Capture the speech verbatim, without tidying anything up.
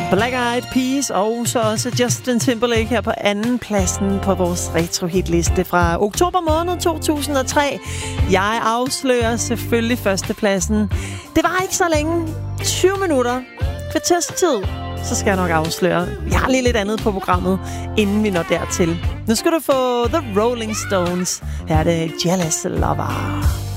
Black Eyed Peas og så også Justin Timberlake her på anden pladsen på vores retro-hitliste fra oktober måned to tusind og tre. Jeg afslører selvfølgelig førstepladsen. Det var ikke så længe. tyve minutter. Kvarters tid. Så skal jeg nok afsløre. Jeg har lige lidt andet på programmet, inden vi når dertil. Nu skal du få The Rolling Stones. Her er det Jealous Lover.